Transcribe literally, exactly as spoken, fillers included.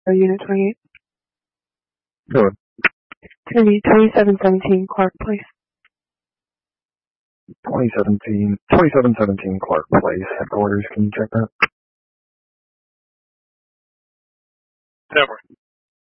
Unit twenty-eight. Good. twenty-seven seventeen Clark Place. twenty seventeen, twenty-seven seventeen Clark Place, headquarters, can you check that? Never.